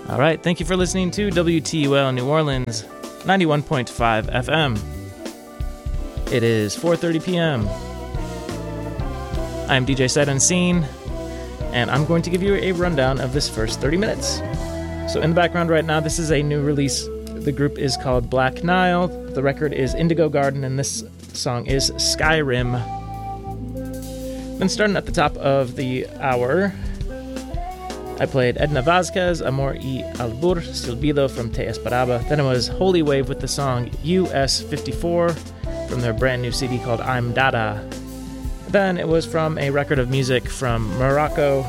All right, thank you for listening to WTUL New Orleans, 91.5 FM. It is 4:30 p.m. I'm DJ Sight Unseen, and I'm going to give you a rundown of this first 30 minutes. So in the background right now, this is a new release. The group is called Black Nile. The record is Indigo Garden, and this song is Skyrim. Then starting at the top of the hour, I played Edna Vazquez, Amor y Albur, Silbido from Te Esperaba. Then it was Holy Wave with the song US 54 from their brand new CD called I'm Dada. Then it was from a record of music from Morocco.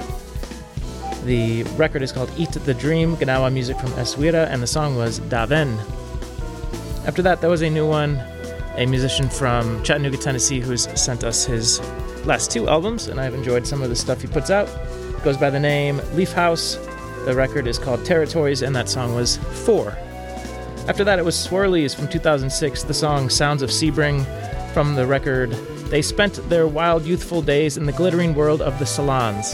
The record is called Eat the Dream, Gnawa music from Eswira, and the song was Daven. After that, there was a new one, a musician from Chattanooga, Tennessee, who's sent us his last two albums, and I've enjoyed some of the stuff he puts out. Goes by the name Leaf House. The record is called Territories, and that song was 4. After that, it was Swirlies from 2006, the song Sounds of Sebring from the record They Spent Their Wild Youthful Days in the Glittering World of the Salons.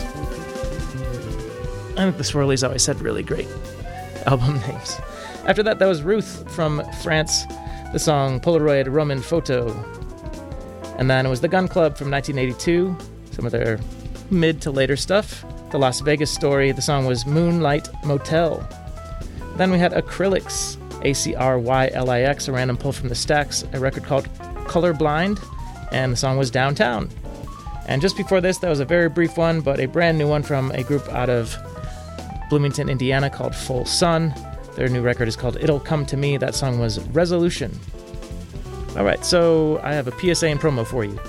I think the Swirlies always had really great album names. After that, was Ruth from France, the song Polaroid Roman Photo. And then it was The Gun Club from 1982, some of their mid to later stuff. The Las Vegas Story, the song was Moonlight Motel. Then we had Acrylics, Acrylix, a random pull from the Stacks, a record called Colorblind, and the song was Downtown. And just before this, that was a very brief one, but a brand new one from a group out of Bloomington, Indiana called Full Sun. Their new record is called It'll Come to Me. That song was Resolution. All right, so I have a PSA and promo for you.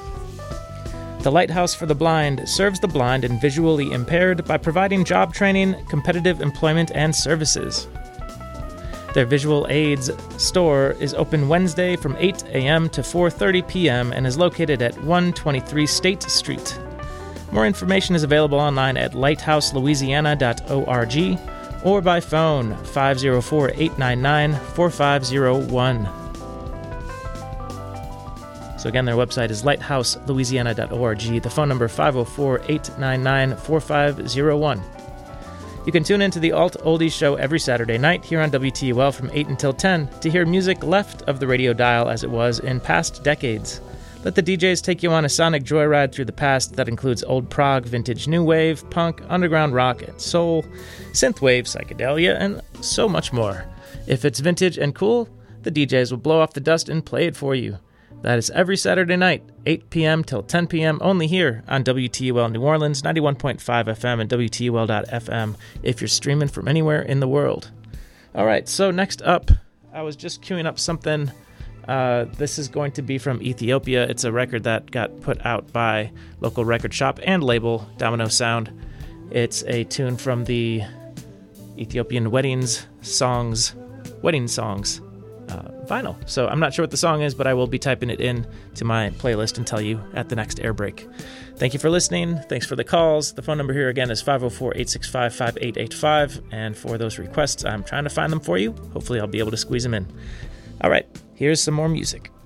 The Lighthouse for the Blind serves the blind and visually impaired by providing job training, competitive employment, and services. Their visual aids store is open Wednesday from 8 a.m. to 4:30 p.m. and is located at 123 State Street. More information is available online at lighthouselouisiana.org or by phone 504-899-4501. So again, their website is lighthouselouisiana.org. The phone number 504-899-4501. You can tune into the Alt Oldies show every Saturday night here on WTUL from 8 until 10 to hear music left of the radio dial as it was in past decades. Let the DJs take you on a sonic joyride through the past that includes old prog, vintage new wave, punk, underground rock, and soul, synthwave, psychedelia, and so much more. If it's vintage and cool, the DJs will blow off the dust and play it for you. That is every Saturday night, 8 p.m. till 10 p.m. only here on WTUL New Orleans, 91.5 FM and WTUL.FM if you're streaming from anywhere in the world. All right, so next up, I was just queuing up something. This is going to be from Ethiopia. It's a record that got put out by local record shop and label Domino Sound. It's a tune from the Ethiopian wedding songs vinyl. So I'm not sure what the song is, but I will be typing it in to my playlist and tell you at the next air break. Thank you for listening. Thanks for the calls. The phone number here again is 504-865-5885. And for those requests, I'm trying to find them for you. Hopefully I'll be able to squeeze them in. All right, here's some more music.